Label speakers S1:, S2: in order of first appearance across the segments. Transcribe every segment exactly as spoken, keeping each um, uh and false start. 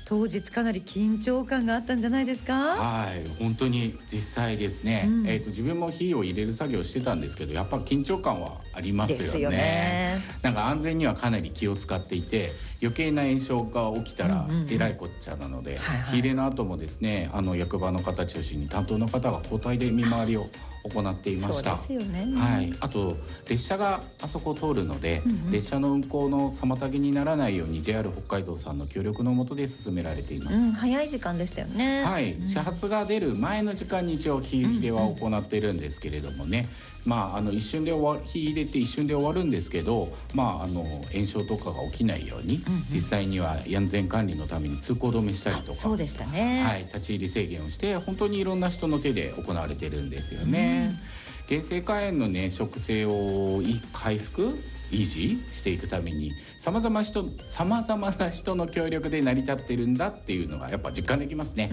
S1: 当日かなり緊張感があったんじゃないですか？
S2: はい、本当に実際ですね、うん、えーと、自分も火を入れる作業してたんですけど、やっぱ緊張感はありますよね。
S1: ですよね。
S2: なんか安全にはかなり気を使っていて、余計な炎症が起きたらえらいこっちゃなので、はいはい、火入れの後もですね、あの役場の方中心に担当の方が交代で見回りを行っていました。
S1: そうですよね。
S2: はい、あと列車があそこを通るので、うんうん、列車の運行の妨げにならないように ジェイアール 北海道さんの協力の下で進められています。
S1: うん、早い時間でしたよね。
S2: はい、うん、始発が出る前の時間に一応火入れは行っているんですけれどもね、うんうん、まあ、あの一瞬で終わ火入れて一瞬で終わるんですけど、まあ、あの炎症とかが起きないように、うんうん、実際には安全管理のために通行止めしたりとか、
S1: そうでしたね、
S2: はい、立ち入り制限をして本当にいろんな人の手で行われてるんですよね、うん、原生花園のね植生を回復維持していくためにさまざまな人の協力で成り立ってるんだっていうのがやっぱ実感できますね。
S1: うん、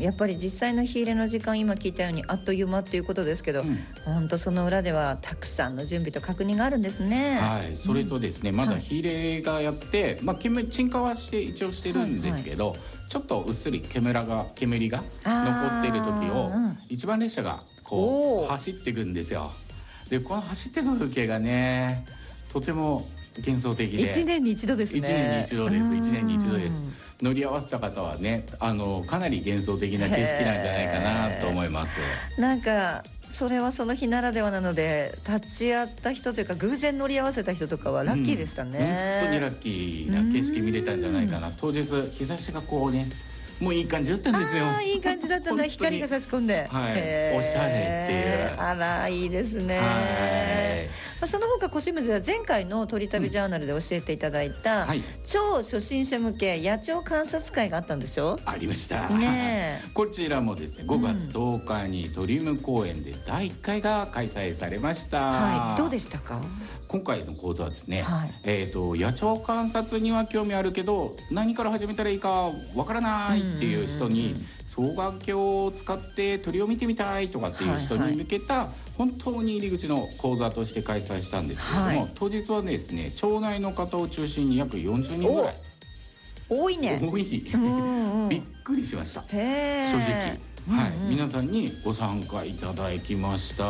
S1: やっぱり実際の火入れの時間、今聞いたようにあっという間っていうことですけど、うん、本当その裏ではたくさんの準備と確認があるんですね。
S2: はい、それとですね、うん、まだ火入れがやって、はい、まあ、鎮火はして一応してるんですけど、はいはい、ちょっとうっすり煙が煙が残っている時を、うん、一番列車がこう走っていくんですよ。でこの走っていく風景がねとても幻想的で、
S1: いちねんに一度ですね。
S2: いちねんに一度です。いちねんに一度です。乗り合わせた方はね、あのかなり幻想的な景色なんじゃないかなと思います。
S1: なんかそれはその日ならではなので、立ち会った人というか偶然乗り合わせた人とかはラッキーでしたね、
S2: うん、本当にラッキーな景色見れたんじゃないかな。当日日差しがこうね、もういい感じだったんですよ。
S1: あ、いい感じだったんだ光が差し込んで、
S2: はい、おしゃれっていう。
S1: あら、いいですね。まあ、その他小清水では前回の鳥旅ジャーナルで教えていただいた、うん、はい、超初心者向け野鳥観察会があったんでしょ。
S2: ありました、
S1: ね、
S2: こちらもですねごがつとおかに鳥海公園でだいいっかいが開催されました、
S1: はい、どうでしたか。
S2: 今回の講座はですね、
S1: はい、
S2: えーと、野鳥観察には興味あるけど何から始めたらいいかわからないっていう人に、双眼鏡を使って鳥を見てみたいとかっていう人に向けた、はいはい、本当に入り口の講座として開催したんですけれども、はい、当日はですね町内の方を中心に約よんじゅうにんぐらい。
S1: 多いね。
S2: 多いびっくりしました、
S1: へ
S2: 正直、はい、うんうん、皆さんにご参加いただきました。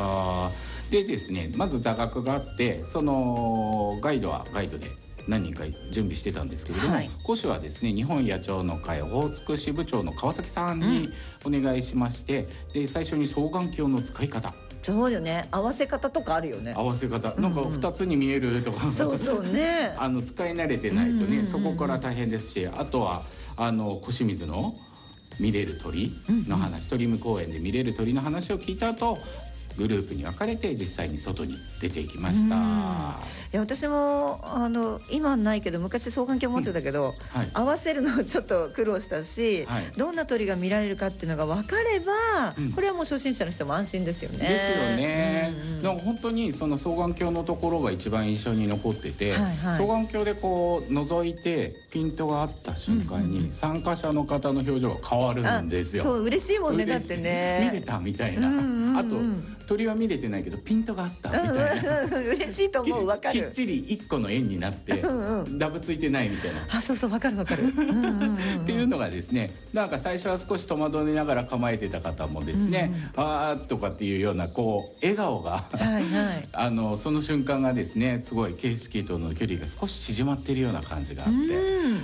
S2: でですね、まず座学があって、そのガイドはガイドで何人か準備してたんですけれども、はい、講師はですね日本野鳥の会大津支部長の川崎さんにお願いしまして、うん、で最初に双眼鏡の使い方。
S1: そうよね、合わせ方とかあるよね。
S2: 合わせ方なんかふたつに見えるとか、うんうん、
S1: そうそうね
S2: あの使い慣れてないとね、うんうんうん、そこから大変ですし、あとはあの小清水の見れる鳥の話、うんうん、鳥海公園で見れる鳥の話を聞いた後、グループに分かれて実際に外に出ていきました。
S1: いや私もあの今はないけど昔双眼鏡持ってたけど、うん、はい、合わせるのちょっと苦労したし、はい、どんな鳥が見られるかっていうのが分かれば、うん、これはもう初心者の人も安心ですよね。
S2: ですよね、うんうん、でも本当にその双眼鏡のところが一番印象に残ってて、はいはい、双眼鏡でこう覗いてピントが合った瞬間に、うんうん、参加者の方の表情が変わるんですよ。
S1: そう嬉しいもんね。だってね
S2: 見れたみたいな、うんうんうん、あと鳥は見れてないけどピントがあったみたいな、
S1: うんうん、嬉しいと思う。分かる。
S2: きっちり一個の円になってうん、うん、ダブついてないみたいな。
S1: あ、そうそう分かる分かるうんうんうん、うん、
S2: っていうのがですね、なんか最初は少し戸惑いながら構えてた方もですね、うんうん、あーとかっていうようなこう笑顔がはい、はい、あのその瞬間がですねすごい景色との距離が少し縮まってるような感じがあって、うん、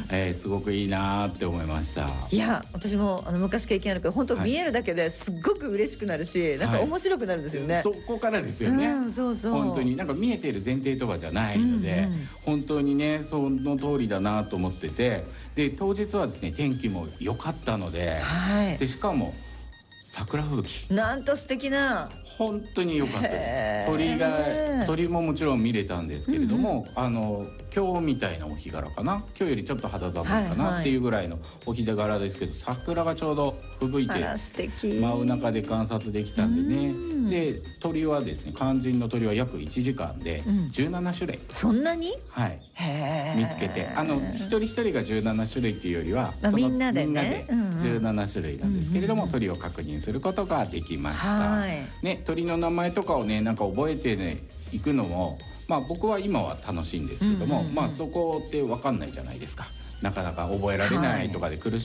S2: えー、すごくいいなって思いました。
S1: いや私もあの昔経験あるけど本当見えるだけですっごく嬉しくなるし、はい、なんか面白くなるんですよね、はい、
S2: そこからですよね、うん、そうそう本当になんか見えている前提とかじゃないので、うんうん、本当にねその通りだなと思ってて、で当日はですね天気も良かったので、はい、でしかも桜吹雪
S1: なんと素敵な
S2: 本当に良かったです。鳥が鳥ももちろん見れたんですけれども、うんうん、あの今日みたいなお日柄かな、今日よりちょっと肌寒いかなっていうぐらいのお日柄ですけど、はいはい、桜がちょうど吹雪いて真ん中で観察できたんでね、うん、で鳥はですね肝心の鳥は約いちじかんでじゅうななしゅるい、うん、
S1: そんなに、
S2: はい、見つけて、あの一人一人がじゅうななしゅるいっていうよりは、
S1: まあ、みんなでね
S2: じゅうななしゅるいなんですけれども、うんうん、鳥を確認することができました、はいね、鳥の名前とかをねなんか覚えてねいくのも、まあ、僕は今は楽しいんですけども、うんうんうん、まあ、そこって分かんないじゃないですか。なかなか覚えられないとかで苦し